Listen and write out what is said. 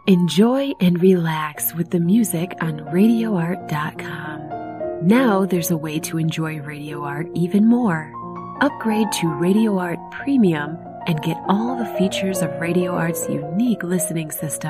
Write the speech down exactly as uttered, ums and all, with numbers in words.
Enjoy and relax with the music on radio art dot com. Now there's a way to enjoy Radio Art even more. Upgrade to Radio Art Premium and get all the features of Radio Art's unique listening system.